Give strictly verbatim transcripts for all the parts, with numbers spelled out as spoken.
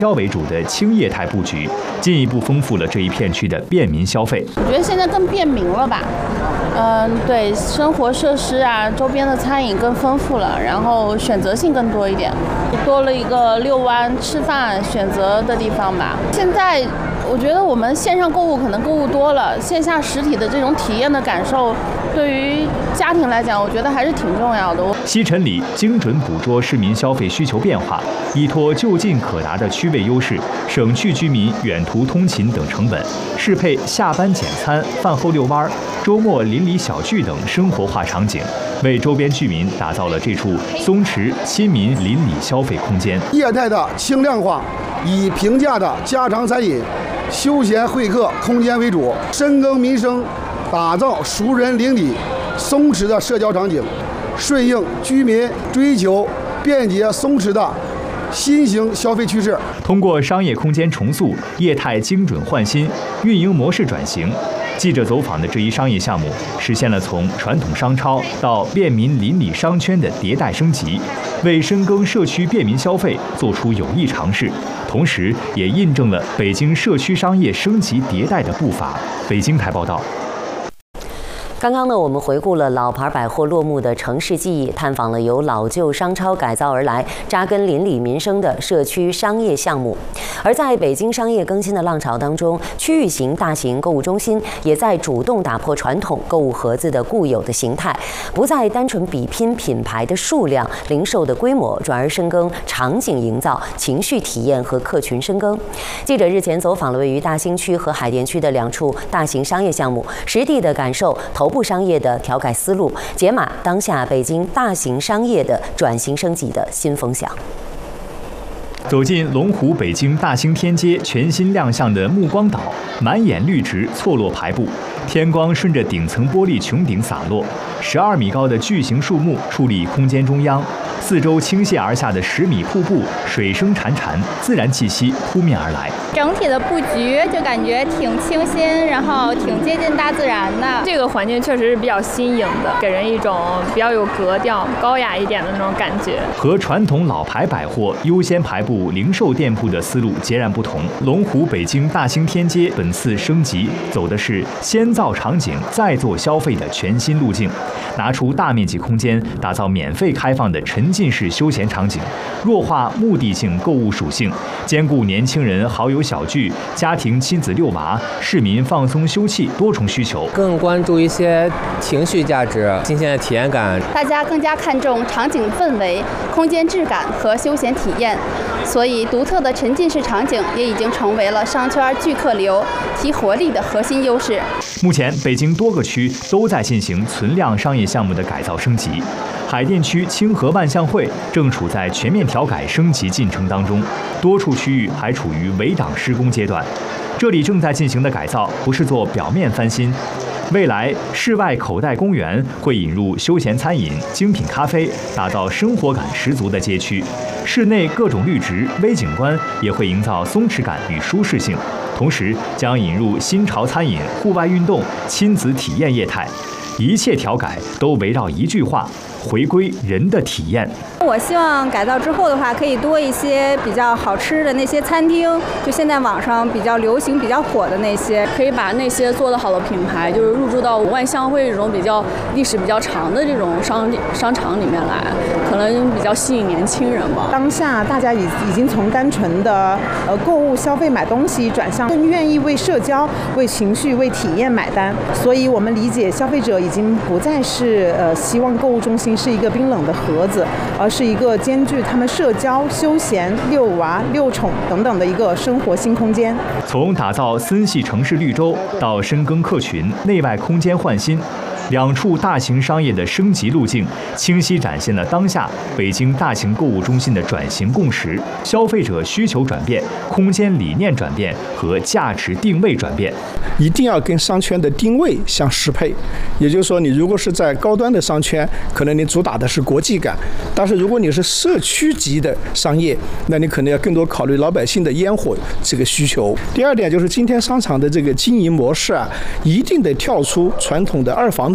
销为主的轻业态布局，进一步丰富了这一片区的便民消费。 我觉得现在更便民了吧？嗯、呃，对，生活设施啊，周边的餐饮更丰富了，然后选择性更多一点，多了一个遛弯、吃饭选择的地方吧。现在我觉得我们线上购物可能购物多了，线下实体的这种体验的感受，对于家庭来讲，我觉得还是挺重要的。 西城里精准捕捉市民消费需求变化，依托就近可达的区位优势，省去居民远途通勤等成本，适配下班简餐、饭后遛弯、周末邻里小聚等生活化场景，为周边居民打造了这处松弛亲民邻里消费空间。 业态的轻量化，以平价的家常餐饮、休闲会客空间为主，深耕民生，打造熟人邻里、松弛的社交场景，顺应居民追求便捷松弛的新型消费趋势。 通过商业空间重塑、业态精准换新、运营模式转型，记者走访的这一商业项目实现了从传统商超到便民邻里商圈的迭代升级，为深耕社区便民消费做出有益尝试，同时也印证了北京社区商业升级迭代的步伐。北京台报道。 刚刚呢，我们回顾了老牌百货落幕的城市记忆，探访了由老旧商超改造而来、扎根邻里民生的社区商业项目。而在北京商业更新的浪潮当中，区域型大型购物中心也在主动打破传统购物盒子的固有的形态，不再单纯比拼品牌的数量、零售的规模，转而深耕场景营造、情绪体验和客群深耕。记者日前走访了位于大兴区和海淀区的两处大型商业项目，实地的感受头部商业的调改思路，解码当下北京大型商业的转型升级的新风向。 走进龙湖北京大兴天街全新亮相的目光岛，满眼绿植错落排布，天光顺着顶层玻璃穹顶洒落，十二米高的巨型树木矗立空间中央，四周倾泻而下的十米瀑布水声潺潺，自然气息扑面而来。 整体的布局就感觉挺清新，然后挺接近大自然的。 这个环境确实是比较新颖的，给人一种比较有格调、高雅一点的那种感觉。 和传统老牌百货优先排布零售店铺的思路截然不同。龙湖北京大兴天街本次升级走的是先造场景再做消费的全新路径，拿出大面积空间，打造免费开放的沉浸式休闲场景，弱化目的性购物属性，兼顾年轻人好友小聚、家庭亲子遛娃、市民放松休憩多重需求， 更关注一些情绪价值、新鲜的体验感。 大家更加看重场景氛围、空间质感和休闲体验，所以独特的沉浸式场景也已经成为了商圈聚客流、提活力的核心优势。 目前，北京多个区都在进行存量商业项目的改造升级。海淀区清河万象汇正处在全面调改升级进程当中，多处区域还处于围挡施工阶段。这里正在进行的改造不是做表面翻新，未来室外口袋公园会引入休闲餐饮、精品咖啡，打造生活感十足的街区；室内各种绿植、微景观也会营造松弛感与舒适性，同时将引入新潮餐饮、户外运动、亲子体验业态。一切调改都围绕一句话：回归人的体验。 我希望改造之后的话，可以多一些比较好吃的那些餐厅，就现在网上比较流行、比较火的那些， 可以把那些做得好的品牌，就是入驻到万象汇这种比较历史比较长的这种商商场里面来，可能比较吸引年轻人吧。 当下大家已已经从单纯的呃购物消费买东西，转向更愿意为社交、为情绪、为体验买单，所以我们理解消费者已经不再是呃希望购物中心是一个冰冷的盒子，而是一个兼具他们社交、休闲、遛娃、遛宠等等的一个生活新空间。 从打造森系城市绿洲到深耕客群、内外空间焕新，两处大型商业的升级路径，清晰展现了当下北京大型购物中心的转型共识：消费者需求转变、空间理念转变和价值定位转变。 一定要跟商圈的定位相适配，也就是说，你如果是在高端的商圈，可能你主打的是国际感；但是如果你是社区级的商业，那你可能要更多考虑老百姓的烟火这个需求。第二点就是今天商场的这个经营模式啊，一定得跳出传统的二房东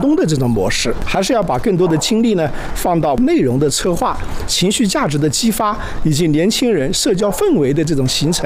工的这种模式，还是要把更多的精力呢放到内容的策划、情绪价值的激发以及年轻人社交氛围的这种形成。